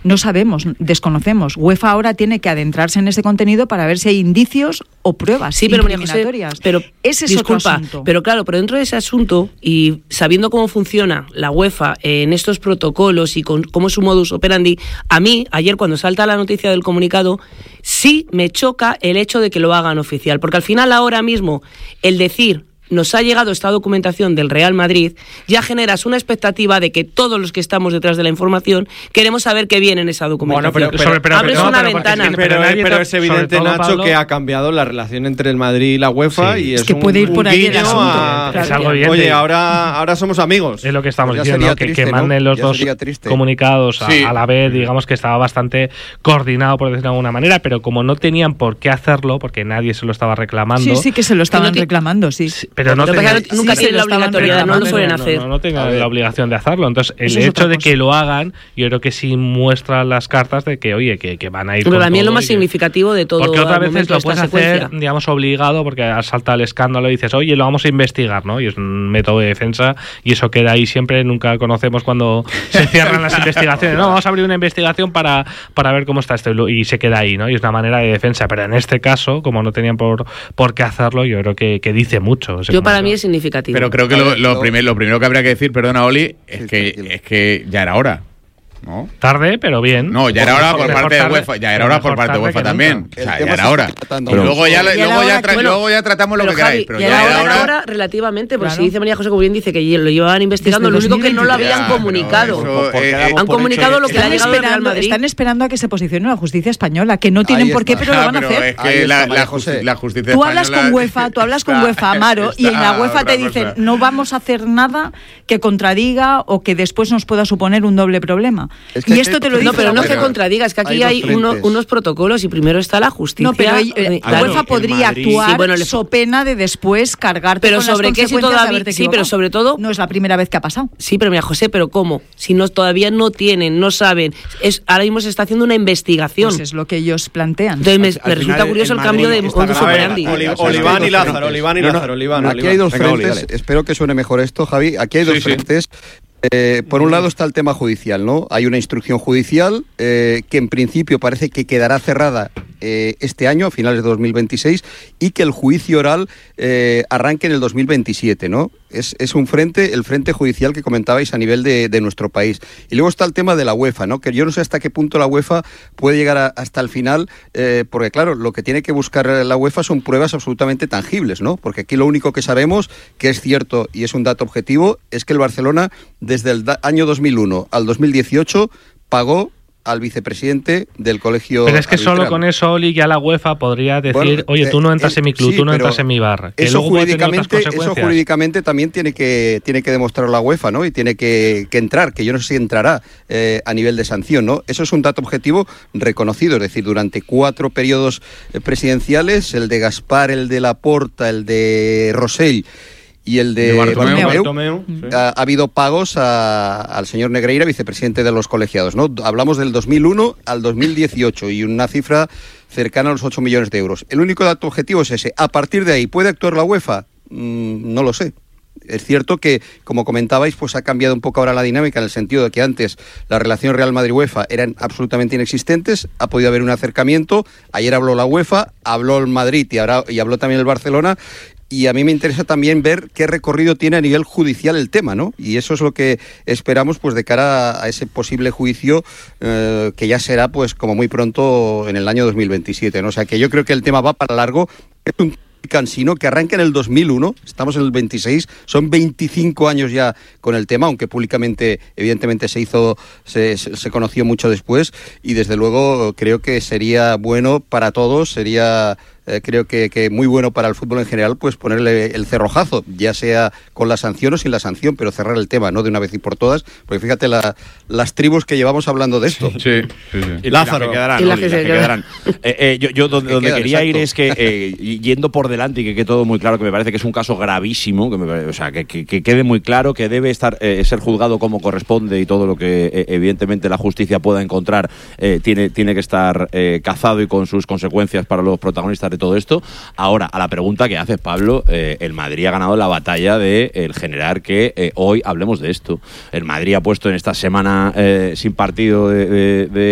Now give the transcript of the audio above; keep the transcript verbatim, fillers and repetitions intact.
No sabemos, desconocemos. UEFA ahora tiene que adentrarse en ese contenido para ver si hay indicios o pruebas sí, pero incriminatorias. José, pero ese es disculpa, otro asunto. Pero claro, pero dentro de ese asunto y sabiendo cómo funciona la UEFA en estos protocolos y con, cómo es su modus operandi, a mí, ayer cuando salta la noticia del comunicado, sí me choca el hecho de que lo hagan oficial, porque al final ahora mismo el decir nos ha llegado esta documentación del Real Madrid, ya generas una expectativa de que todos los que estamos detrás de la información queremos saber qué viene en esa documentación. Bueno, pero, pero, pero, Abres pero, una pero, ventana. Pero, pero, pero, pero es evidente, todo, Nacho, Pablo, que ha cambiado la relación entre el Madrid y la UEFA, sí. y es, es que un, puede ir por ahí el asunto. A, es algo evidente. Oye, ahora, ahora somos amigos. Es lo que estamos pues diciendo, ¿no? triste, que, que manden ¿no? los ya dos comunicados a, sí. a la vez, digamos que estaba bastante coordinado, por decirlo de alguna manera, pero como no tenían por qué hacerlo, porque nadie se lo estaba reclamando. Sí, sí que se lo estaban no reclamando, sí. Pero no tenía, nunca sí, tienen la obligatoriedad, no lo suelen hacer. No, no, no tengan la obligación de hacerlo. Entonces, el hecho de que lo hagan, yo creo que sí muestra las cartas de que, oye, que, que van a ir pero con para mí es lo más que, significativo de todo. Porque otras veces lo puedes secuencia. hacer, digamos, obligado, porque salta el escándalo y dices, oye, lo vamos a investigar, ¿no? Y es un método de defensa y eso queda ahí siempre. Nunca conocemos cuando se cierran las investigaciones. No, vamos a abrir una investigación para, para ver cómo está esto y se queda ahí, ¿no? Y es una manera de defensa. Pero en este caso, como no tenían por, por qué hacerlo, yo creo que, que dice mucho. Yo para mí es significativo. Pero creo que lo, lo, primer, lo primero que habría que decir, perdona, Oli, es que, es que ya era hora. ¿No? Tarde, pero bien. No, ya era hora por parte de UEFA, ya era hora por parte de UEFA también. O sea, ya era hora. Y luego ya, luego ya, tra- bueno, luego ya tratamos lo que Javi, queráis. Pero ya, ya era era hora. hora relativamente, pues claro. si dice María José, como bien dice, que lo llevaban investigando, lo único que no lo habían ya, comunicado. Eso, eh, Han comunicado lo que le ha llegado al Real Madrid. Están esperando a que se posicione la justicia española, que no tienen por qué, pero lo van a hacer. Es que la, la, justi- la justicia Tú hablas con UEFA, tú hablas con UEFA, Amaro, y en la UEFA te dicen, no vamos a hacer nada que contradiga o que después nos pueda suponer un doble problema. Y esto te lo dice. No, pero no es que contradiga, es que aquí hay, hay uno, unos protocolos y primero está la justicia. No, pero eh, la UEFA ah, podría actuar sí, bueno, le... so pena de después cargarte pero con sobre las qué si todavía sí, pero sobre todo no es la primera vez que ha pasado. Sí, pero mira, José, pero ¿cómo? Si no todavía no tienen, no saben, es ahora mismo se está haciendo una investigación. Pues es lo que ellos plantean. Entonces me, al, me resulta curioso el, el cambio de modus operandi. Oliván y Lázaro, Oliván y Lázaro, Oliván. Aquí hay dos frentes, espero que suene mejor esto, Javi. Aquí hay dos frentes. Eh, por un lado está el tema judicial, ¿no? Hay una instrucción judicial eh, que en principio parece que quedará cerrada eh, este año, a finales de dos mil veintiséis, y que el juicio oral eh, arranque en el dos mil veintisiete, ¿no? Es, es un frente, el frente judicial que comentabais a nivel de, de nuestro país. Y luego está el tema de la UEFA, ¿no? Que yo no sé hasta qué punto la UEFA puede llegar a, hasta el final, eh, porque claro, lo que tiene que buscar la UEFA son pruebas absolutamente tangibles, ¿no? Porque aquí lo único que sabemos, que es cierto y es un dato objetivo, es que el Barcelona desde el da- año dos mil uno al dos mil dieciocho pagó al vicepresidente del colegio. Pero es que arbitral. Solo con eso, Oli, ya la UEFA podría decir, bueno, oye, tú no entras eh, en mi club, sí, tú no entras en mi bar. Que eso, luego puede tener otras jurídicamente, eso consecuencias. jurídicamente también tiene que tiene que demostrar la UEFA, ¿no? Y tiene que, que entrar, que yo no sé si entrará eh, a nivel de sanción, ¿no? Eso es un dato objetivo reconocido, es decir, durante cuatro periodos eh, presidenciales, el de Gaspar, el de Laporta, el de Rosell y el de, de Bartomeu, Bartomeu, Bartomeu, sí. ha, ha habido pagos a, al señor Negreira, vicepresidente de los colegiados, ¿no? Hablamos del dos mil uno al dos mil dieciocho y una cifra cercana a los ocho millones de euros. El único dato objetivo es ese. A partir de ahí, ¿puede actuar la UEFA? Mm, no lo sé. Es cierto que, como comentabais, pues ha cambiado un poco ahora la dinámica en el sentido de que antes la relación Real Madrid-UEFA eran absolutamente inexistentes, ha podido haber un acercamiento, ayer habló la UEFA, habló el Madrid y, ahora, y habló también el Barcelona. Y a mí me interesa también ver qué recorrido tiene a nivel judicial el tema, ¿no? Y eso es lo que esperamos, pues, de cara a ese posible juicio eh, que ya será, pues, como muy pronto en el año dos mil veintisiete, ¿no? O sea, que yo creo que el tema va para largo. Es un cansino que arranca en el dos mil uno, estamos en el veintiséis, son veinticinco años ya con el tema, aunque públicamente, evidentemente, se hizo, se, se conoció mucho después, y desde luego creo que sería bueno para todos, sería... Eh, creo que, que muy bueno para el fútbol en general, pues ponerle el cerrojazo, ya sea con la sanción o sin la sanción, pero cerrar el tema, ¿no? De una vez y por todas, porque fíjate la, las tribus que llevamos hablando de esto. Sí, sí, sí. Y Lázaro. Y las que quedarán, y las Oli, que las se que quedarán. Eh, eh, yo yo donde, donde quedan, quería exacto. ir es que, eh, yendo por delante y que quede todo muy claro, que me parece que es un caso gravísimo, que me parece, o sea, que, que, que quede muy claro, que debe estar eh, ser juzgado como corresponde y todo lo que eh, evidentemente la justicia pueda encontrar eh, tiene, tiene que estar eh, cazado y con sus consecuencias para los protagonistas de todo esto. Ahora, a la pregunta que haces, Pablo, eh, el Madrid ha ganado la batalla de el generar que eh, hoy hablemos de esto. El Madrid ha puesto en esta semana eh, sin partido de, de, de